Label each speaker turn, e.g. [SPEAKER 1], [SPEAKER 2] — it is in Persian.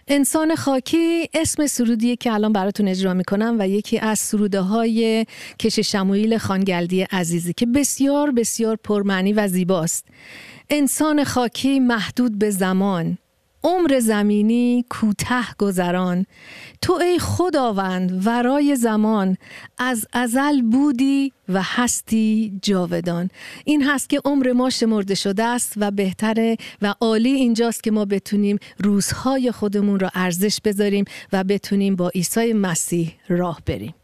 [SPEAKER 1] انسان خاکی اسم سرودیه که الان براتون اجرا میکنم و یکی از سروده های کش شموئیل خانگلدی عزیزی که بسیار بسیار پرمعنی و زیباست. انسان خاکی محدود به زمان، عمر زمینی کوتاه گذران. تو ای خداوند ورای زمان، از ازل بودی و هستی جاودان. این هست که عمر ما شمرده شده است و بهتره و عالی اینجاست که ما بتونیم روزهای خودمون را ارزش بذاریم و بتونیم با عیسی مسیح راه بریم.